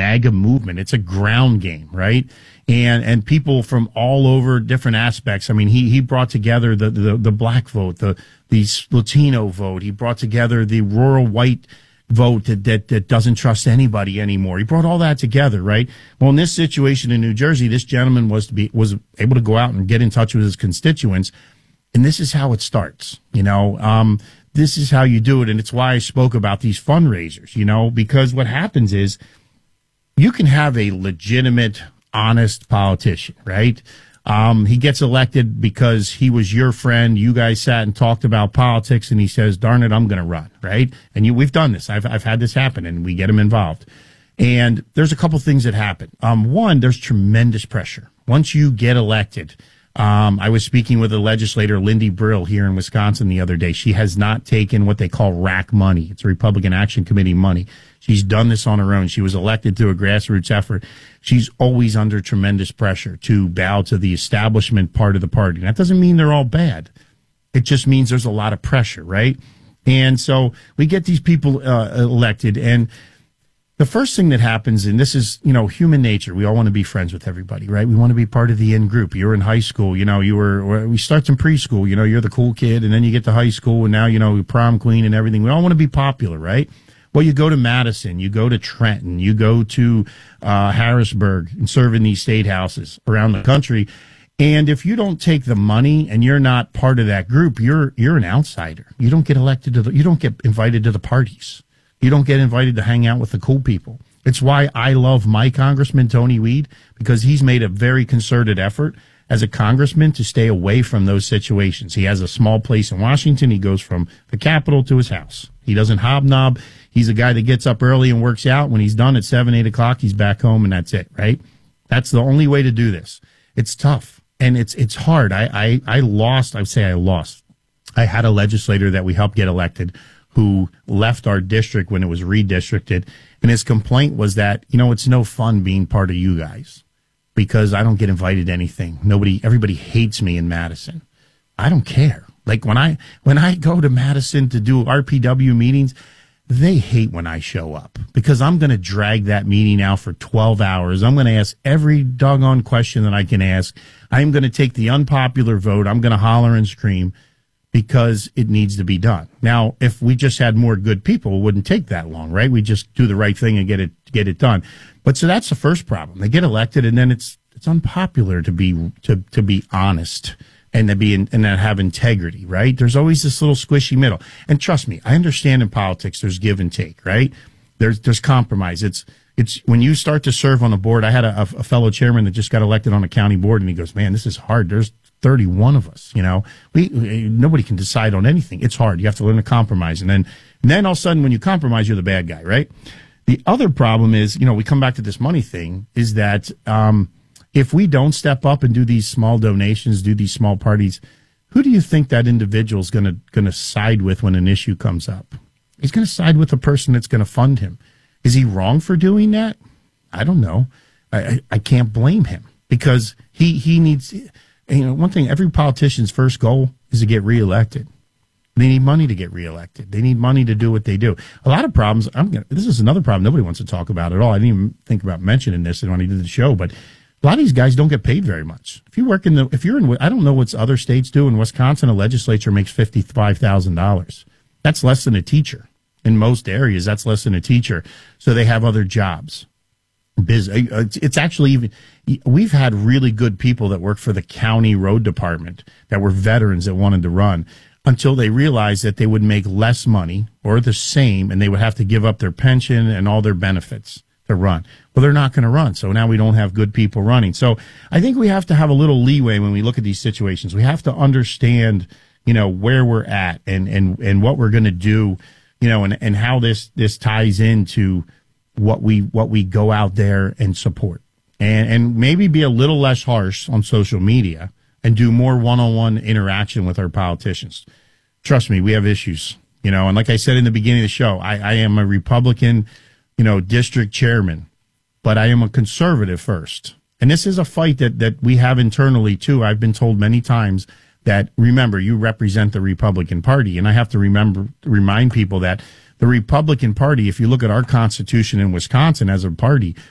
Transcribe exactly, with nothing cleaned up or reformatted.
MAGA movement. It's a ground game, right? And and people from all over different aspects. I mean, he he brought together the the, the black vote, the the Latino vote. He brought together the rural white vote that, that that doesn't trust anybody anymore. He brought all that together, right? Well, in this situation in New Jersey, this gentleman was to be was able to go out and get in touch with his constituents, and this is how it starts. You know, um, this is how you do it, and it's why I spoke about these fundraisers. You know, because what happens is you can have a legitimate, honest politician, right? Um, he gets elected because he was your friend. You guys sat and talked about politics, and he says, darn it, I'm going to run, right? And you, we've done this. I've, I've had this happen, and we get him involved. And there's a couple things that happen. Um, one, there's tremendous pressure. Once you get elected, um, I was speaking with a legislator, Lindy Brill, here in Wisconsin the other day. She has not taken what they call RAC money. It's a Republican Action Committee money. She's done this on her own. She was elected through a grassroots effort. She's always under tremendous pressure to bow to the establishment part of the party. That doesn't mean they're all bad. It just means there's a lot of pressure, right? And so we get these people uh, elected, and the first thing that happens, and this is, you know, human nature. We all want to be friends with everybody, right? We want to be part of the in group. You were in high school, you know, you were, we start in preschool, you know, you're the cool kid, and then you get to high school, and now, you know, prom queen and everything. We all want to be popular, right? Well, you go to Madison, you go to Trenton, you go to uh, Harrisburg and serve in these state houses around the country. And if you don't take the money and you're not part of that group, you're you're an outsider. You don't get elected to the, you don't get invited to the parties. You don't get invited to hang out with the cool people. It's why I love my Congressman, Tony Weed, because he's made a very concerted effort as a congressman to stay away from those situations. He has a small place in Washington. He goes from the Capitol to his house. He doesn't hobnob. He's a guy that gets up early and works out. When he's done at seven, eight o'clock, he's back home, and that's it, right? That's the only way to do this. It's tough, and it's it's hard. I, I, I lost, I would say I lost. I had a legislator that we helped get elected who left our district when it was redistricted, and his complaint was that, you know, it's no fun being part of you guys because I don't get invited to anything. Nobody, everybody hates me in Madison. I don't care. Like when I when I go to Madison to do R P W meetings, they hate when I show up because I'm going to drag that meeting out for twelve hours. I'm going to ask every doggone question that I can ask. I'm going to take the unpopular vote. I'm going to holler and scream because it needs to be done. Now, if we just had more good people, it wouldn't take that long, right? We just do the right thing and get it get it done. But so that's the first problem. They get elected, and then it's it's unpopular to be to to be honest and to be in, and to have integrity, right? There's always this little squishy middle. And trust me, I understand in politics there's give and take, right? There's there's compromise. It's it's when you start to serve on a board. I had a, a fellow chairman that just got elected on a county board, and he goes, "Man, this is hard. There's thirty-one of us, you know, we, nobody can decide on anything. It's hard. You have to learn to compromise." And then, and then all of a sudden when you compromise, you're the bad guy, right? The other problem is, you know, we come back to this money thing is that, um, if we don't step up and do these small donations, do these small parties, who do you think that individual is going to, going to side with when an issue comes up? He's going to side with the person that's going to fund him. Is he wrong for doing that? I don't know. I, I, I can't blame him because he, he needs, you know, one thing, every politician's first goal is to get reelected. They need money to get reelected. They need money to do what they do. A lot of problems, I'm gonna, this is another problem nobody wants to talk about at all. I didn't even think about mentioning this when I did the show, but a lot of these guys don't get paid very much. If you work in the, if you're in, I don't know what other states do. In Wisconsin, a legislature makes fifty-five thousand dollars. That's less than a teacher. In most areas, that's less than a teacher. So they have other jobs. Biz, it's actually even, we've had really good people that work for the county road department that were veterans that wanted to run until they realized that they would make less money or the same, and they would have to give up their pension and all their benefits to run. Well, they're not going to run. So now we don't have good people running. So I think we have to have a little leeway when we look at these situations. We have to understand, you know, where we're at and, and, and what we're going to do, you know, and, and how this, this ties into what we, what we go out there and support, and, and maybe be a little less harsh on social media and do more one-on-one interaction with our politicians. Trust me, we have issues, you know, and like I said in the beginning of the show, I, I am a Republican, you know, district chairman, but I am a conservative first. And this is a fight that, that we have internally too. I've been told many times that, remember, you represent the Republican Party. And I have to remember, remind people that the Republican Party, if you look at our Constitution in Wisconsin as a party,